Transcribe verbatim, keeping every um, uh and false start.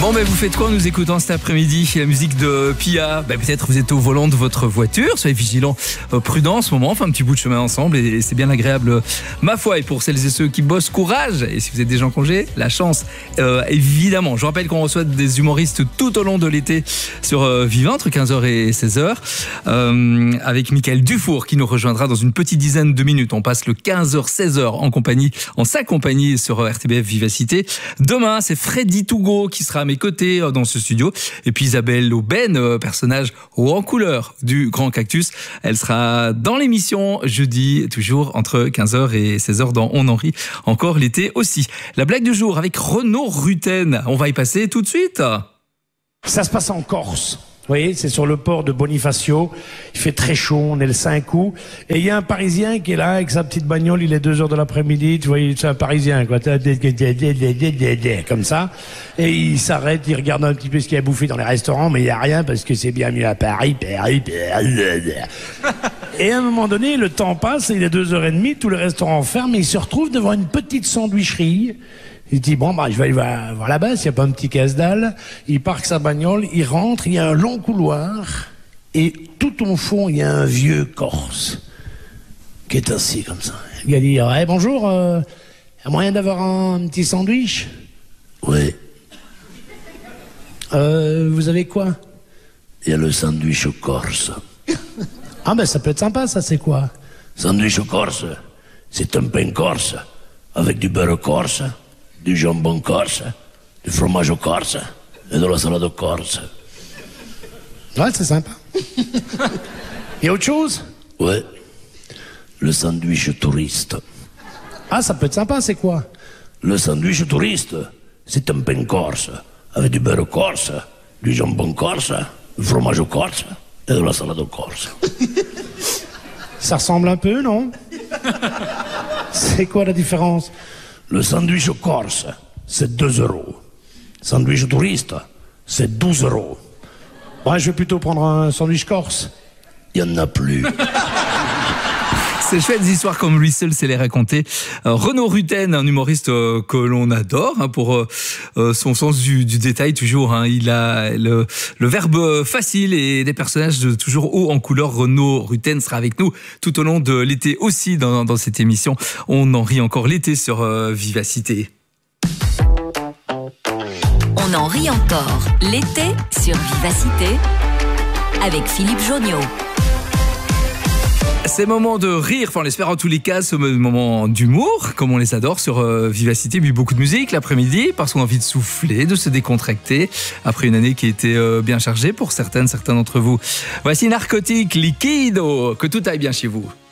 Bon, ben vous faites quoi en nous écoutant cet après-midi? La musique de Pia. Ben, peut-être vous êtes au volant de votre voiture. Soyez vigilants, euh, prudents en ce moment. On fait un petit bout de chemin ensemble et, et c'est bien agréable, ma foi. Et pour celles et ceux qui bossent, courage. Et si vous êtes déjà en congé, la chance, euh, évidemment. Je rappelle qu'on reçoit des humoristes tout au long de l'été sur euh, Vivant, entre quinze heures et seize heures, euh, avec Michael Dufour qui nous rejoindra dans une petite dizaine de minutes. On passe le quinze heures seize heures en compagnie, en sa compagnie sur R T B F Vivacité. Demain, c'est Freddy Tougo qui sera à mes côtés dans ce studio. Et puis Isabelle Aubaine, personnage haut en couleur du Grand Cactus. Elle sera dans l'émission jeudi, toujours entre quinze heures et seize heures dans On en rit. Encore l'été aussi. La blague du jour avec Renaud Rutten. On va y passer tout de suite. Ça se passe en Corse. Vous voyez, c'est sur le port de Bonifacio. Il fait très chaud, on est le cinq août. Et il y a un Parisien qui est là avec sa petite bagnole, il est deux heures de l'après-midi. Tu vois, c'est un Parisien, quoi. Comme ça. Et il s'arrête, il regarde un petit peu ce qu'il y a bouffé dans les restaurants, mais il n'y a rien parce que c'est bien mieux à Paris, Paris, Paris. Et à un moment donné, le temps passe, il est deux heures trente, tous les restaurants ferment, et il se retrouve devant une petite sandwicherie. Il dit, bon, bah, je vais aller voir, voir là-bas, s'il n'y a pas un petit casse-dalle. Il parque sa bagnole, il rentre, il y a un long couloir, et tout au fond, il y a un vieux Corse, qui est assis comme ça. Il a dit, ouais, bonjour, euh, y a moyen d'avoir un petit sandwich? Oui. Euh, vous avez quoi? Il y a le sandwich au corse. Ah, ben, ça peut être sympa, ça, c'est quoi? Sandwich au corse, c'est un pain corse, avec du beurre corse, du jambon corse, du fromage au corse et de la salade au corse. Ouais, c'est sympa. Il y a autre chose? Ouais. Le sandwich touriste. Ah, ça peut être sympa, c'est quoi? Le sandwich touriste, c'est un pain corse, avec du beurre corse, du jambon corse, du fromage au corse et de la salade au corse. Ça ressemble un peu, non? C'est quoi la différence? Le sandwich au corse, c'est deux euros. Sandwich touriste, c'est douze euros. Ouais, je vais plutôt prendre un sandwich corse. Il n'y en a plus. C'est chouette, des histoires comme lui seul sait les raconter. Euh, Renaud Rutten, un humoriste euh, que l'on adore hein, pour euh, euh, son sens du, du détail toujours. Hein. Il a le, le verbe facile et des personnages de toujours haut en couleur. Renaud Rutten sera avec nous tout au long de l'été aussi dans, dans cette émission. On en rit encore l'été sur euh, Vivacité. On en rit encore l'été sur Vivacité avec Philippe Jonniot. Ces moments de rire, enfin on l'espère en tous les cas, ce moment d'humour, comme on les adore sur euh, Vivacité, puis beaucoup de musique l'après-midi, parce qu'on a envie de souffler, de se décontracter, après une année qui a été euh, bien chargée pour certaines, certains d'entre vous. Voici Narcotique Liquido, que tout aille bien chez vous.